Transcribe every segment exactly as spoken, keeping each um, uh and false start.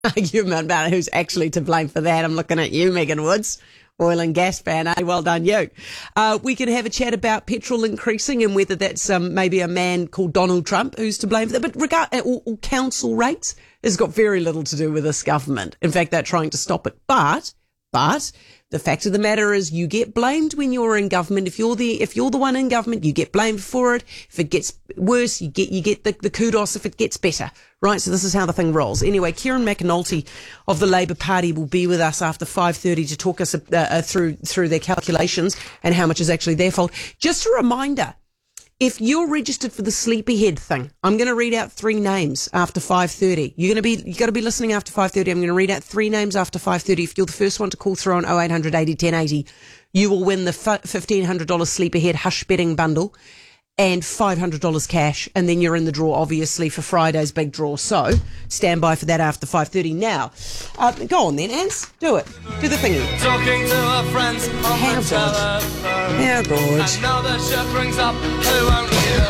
argument about who's actually to blame for that. I'm looking at you, Megan Woods, oil and gas fan. Eh? Well done, you. Uh, we can have a chat about petrol increasing and whether that's um, maybe a man called Donald Trump who's to blame for that. But regard or, or council rates has got very little to do with this government. In fact, they're trying to stop it. But, but the fact of the matter is, you get blamed when you're in government. If you're the if you're the one in government, you get blamed for it. If it gets worse, you get you get the, the kudos if it gets better. Right, so this is how the thing rolls. Anyway, Kieran McAnulty of the Labour Party will be with us after five thirty to talk us uh, uh, through through their calculations and how much is actually their fault. Just a reminder, if you're registered for the Sleepyhead thing, I'm going to read out three names after five thirty. You're going to be you got to be listening after five thirty. I'm going to read out three names after five thirty. If you're the first one to call through on oh eight hundred eighty ten eighty, you will win the fifteen hundred dollars Sleepyhead Hush Betting Bundle and five hundred dollars cash, and then you're in the draw, obviously, for Friday's big draw. So, stand by for that after five thirty. Now, uh, go on then, Ans. Do it. Do the thingy. Talking to our friends on How the good. telephone. How good. And now the ship brings up who won't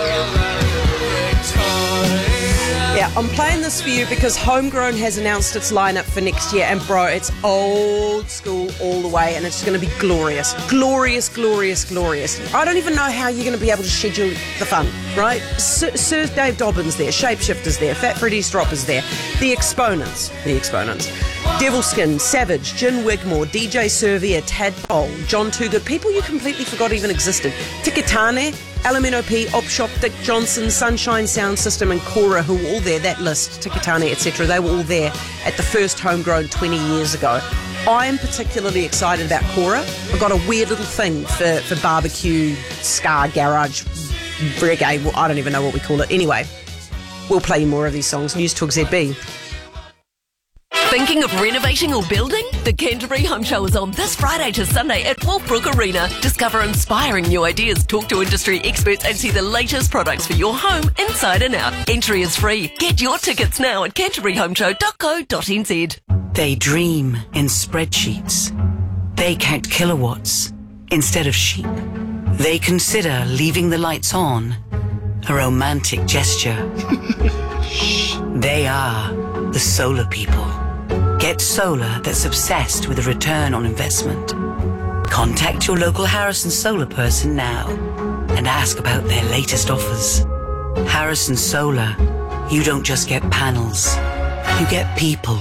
hear Victoria. Yeah, I'm playing this for you because Homegrown has announced its lineup for next year, and bro, it's old school all the way, and it's going to be glorious. Glorious, glorious, glorious. I don't even know how you're going to be able to schedule the fun, right? Sir, Sir Dave Dobbin's there, Shapeshifters there, Fat Freddy Stropper's there, The Exponents, The Exponents, Devilskin, Savage, Jin Wigmore, D J Servier, Tadpole, John Toogood, people you completely forgot even existed, Tikitane, L M N O P, Op Shop, Dick Johnson, Sunshine Sound System and Cora, who were all there, that list, Tikitane, et cetera, they were all there at the first Homegrown twenty years ago. I am particularly excited about Cora. I've got a weird little thing for, for barbecue, ska, garage, reggae, well, I don't even know what we call it. Anyway, we'll play you more of these songs. News Talk Z B. Thinking of renovating or building? The Canterbury Home Show is on this Friday to Sunday at Wolfbrook Arena. Discover inspiring new ideas, talk to industry experts and see the latest products for your home inside and out. Entry is free. Get your tickets now at canterbury home show dot co dot n z. They dream in spreadsheets. They count kilowatts instead of sheep. They consider leaving the lights on a romantic gesture. They are the solar people. Get solar that's obsessed with a return on investment. Contact your local Harrison Solar person now and ask about their latest offers. Harrison Solar, you don't just get panels, you get people.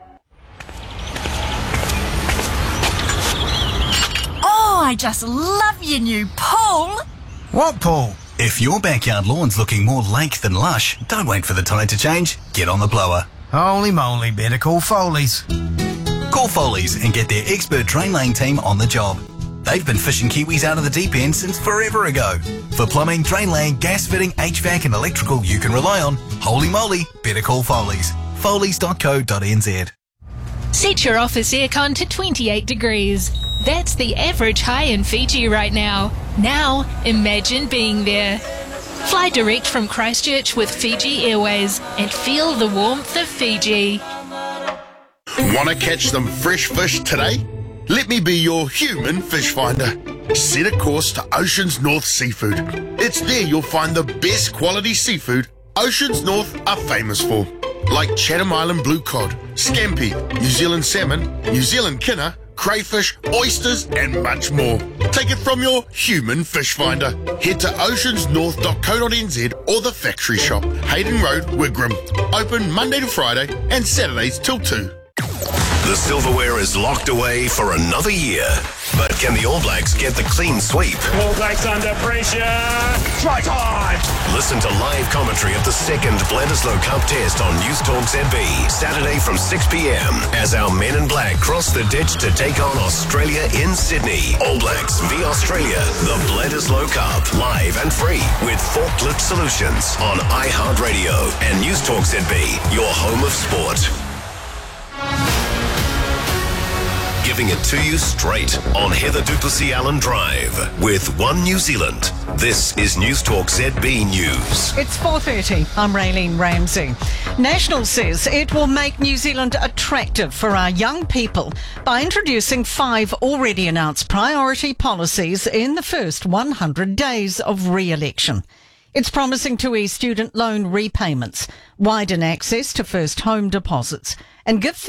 Oh, I just love your new pool. What pool? If your backyard lawn's looking more lake than lush, don't wait for the tide to change. Get on the blower. Holy moly, better call Foley's. Call Foley's and get their expert drain lane team on the job. They've been fishing Kiwis out of the deep end since forever ago. For plumbing, drain laying, gas fitting, H V A C and electrical you can rely on, holy moly, better call Foley's. foleys dot co dot n z. Set your office aircon to twenty-eight degrees. That's the average high in Fiji right now. Now, imagine being there. Fly direct from Christchurch with Fiji Airways and feel the warmth of Fiji. Want to catch some fresh fish today? Let me be your human fish finder. Set a course to Oceans North Seafood. It's there you'll find the best quality seafood Oceans North are famous for, like Chatham Island blue cod, scampi, New Zealand salmon, New Zealand kinner, crayfish, oysters and much more. Take it from your human fish finder. Head to oceans north dot co dot n z or the factory shop, Hayden Road, Wigram. Open Monday to Friday and Saturdays till two. The silverware is locked away for another year. But can the All Blacks get the clean sweep? All Blacks under pressure. Try time. Listen to live commentary of the second Bledisloe Cup test on News Talk Z B, Saturday from six p.m. as our men in black cross the ditch to take on Australia in Sydney. All Blacks v Australia, the Bledisloe Cup, live and free with Forklift Solutions on iHeartRadio and News Talk Z B, your home of sport. Giving it to you straight on Heather Duplessis Allen Drive with One New Zealand. This is News Talk Z B News. It's four thirty. I'm Raylene Ramsey. National says it will make New Zealand attractive for our young people by introducing five already announced priority policies in the first one hundred days of re-election. It's promising to ease student loan repayments, widen access to first home deposits, and give